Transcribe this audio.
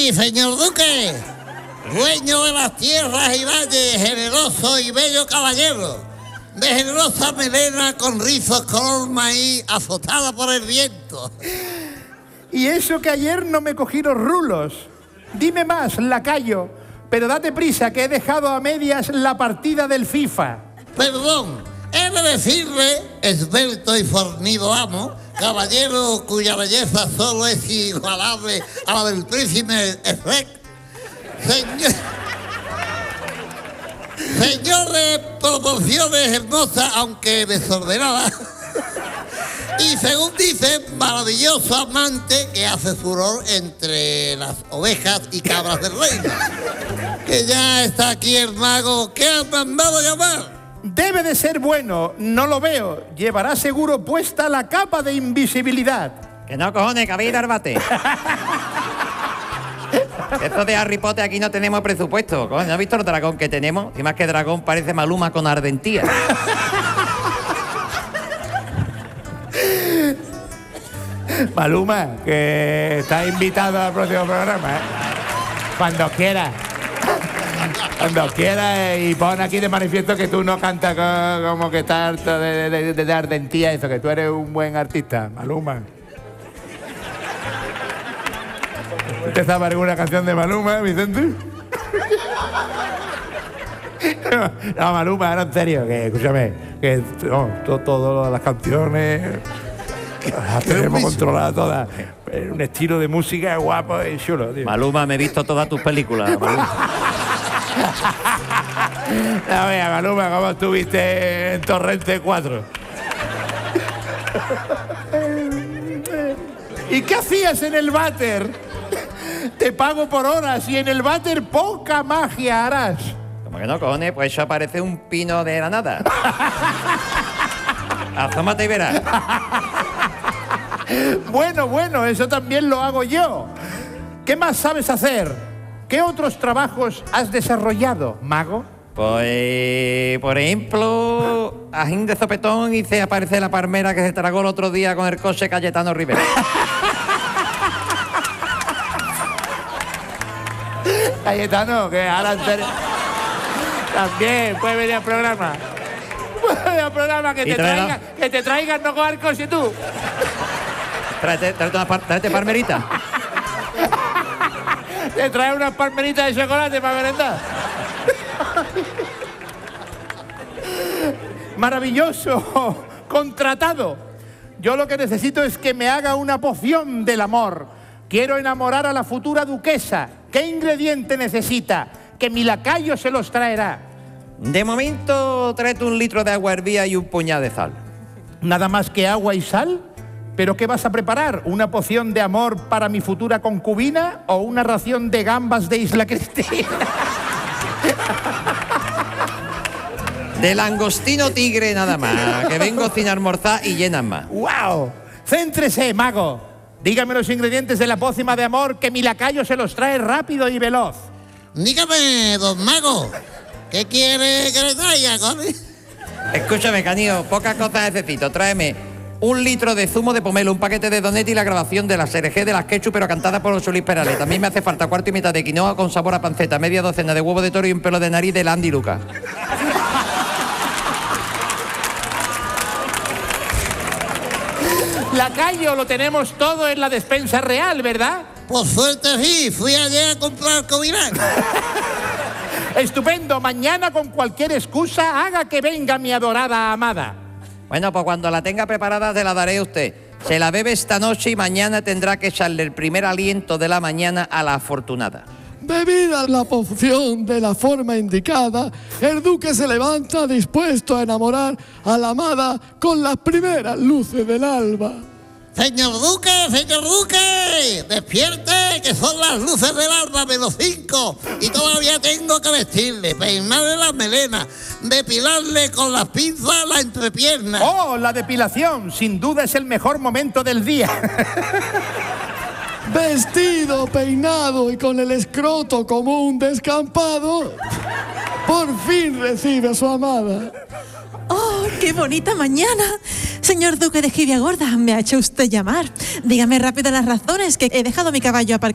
aquí, señor duque, dueño de las tierras y valles, generoso y bello caballero, de generosa melena con rizos color maíz azotada por el viento. Y eso que ayer no me cogí los rulos. Dime más, lacayo, pero date prisa que he dejado a medias la partida del FIFA. Perdón, he de decirle, esbelto y fornido amo, caballero cuya belleza solo es igualable a la del príncipe Efek. Señor de proporciones hermosas, aunque desordenadas. Y según dicen, maravilloso amante que hace furor entre las ovejas y cabras del reino. Que ya está aquí el mago que ha mandado llamar. Debe de ser bueno, no lo veo. Llevará seguro puesta la capa de invisibilidad. Que no, cojones, que habéis dar bate. Esto de Harry Potter aquí no tenemos presupuesto. Coño, ¿no has visto el dragón que tenemos? Y más que dragón parece Maluma con ardentía. Maluma, que está invitado al próximo programa, ¿eh? Cuando quiera. Cuando quiera, y pon aquí de manifiesto que tú no cantas como que estás harto de ardentía, eso, que tú eres un buen artista, Maluma. ¿Te sabes alguna canción de Maluma, Vicente? No, Maluma, ahora en serio, que escúchame, que no, todas las canciones las tenemos controladas todas. Un estilo de música guapo y chulo, tío. Maluma, me he visto todas tus películas, Maluma. No, vea, Maluma, ¿cómo estuviste en Torrente 4? ¿Y qué hacías en el váter? Te pago por horas y en el váter poca magia harás. ¿Cómo que no, cojones? Pues eso parece un pino de la nada. Asómate y verás. Bueno, eso también lo hago yo. ¿Qué más sabes hacer? ¿Qué otros trabajos has desarrollado, mago? Pues, por ejemplo, ajín de sopetón hice aparecer la palmera que se tragó el otro día con el coche Cayetano Rivera. Cayetano, que ahora en serio. También puede venir al programa. Puede venir al programa, que te traigan, no coger coche tú. Tráete palmerita. Te trae unas palmeritas de chocolate para merendar. Maravilloso. Contratado. Yo lo que necesito es que me haga una poción del amor. Quiero enamorar a la futura duquesa. ¿Qué ingrediente necesita? Que mi lacayo se los traerá. De momento, tráete 1 litro de agua hervía y un puñado de sal. ¿Nada más que agua y sal? ¿Pero qué vas a preparar? ¿Una poción de amor para mi futura concubina o una ración de gambas de Isla Cristina? De langostino tigre nada más, que vengo sin almorzar y llenan más. ¡Wow! Céntrese, mago. Dígame los ingredientes de la pócima de amor, que mi lacayo se los trae rápido y veloz. Dígame, don mago, ¿qué quiere que le traiga, coño? Escúchame, Canío, pocas cosas necesito. Tráeme 1 litro de zumo de pomelo, un paquete de donetti y la grabación de la SRG de las Quechu, pero cantada por José Luis Perales. También me hace falta 1/4 y mitad de quinoa con sabor a panceta, media docena de huevo de toro y un pelo de nariz de Andy Lucas. Lacayo, lo tenemos todo en la despensa real, ¿verdad? Por suerte sí, fui ayer a comprar Covirán. Estupendo, mañana con cualquier excusa haga que venga mi adorada amada. Bueno, pues cuando la tenga preparada se la daré a usted. Se la bebe esta noche y mañana tendrá que echarle el primer aliento de la mañana a la afortunada. Bebida la poción de la forma indicada, el duque se levanta dispuesto a enamorar a la amada con las primeras luces del alba. Señor Duque, despierte, que son las luces del alba -5 y todavía tengo que vestirle, peinarle las melenas, depilarle con las pinzas la entrepierna. ¡Oh, la depilación! Sin duda es el mejor momento del día. Vestido, peinado y con el escroto como un descampado, por fin recibe a su amada. ¡Oh, qué bonita mañana! Señor Duque de Jibia Gorda, me ha hecho usted llamar. Dígame rápido las razones, que he dejado mi caballo aparcado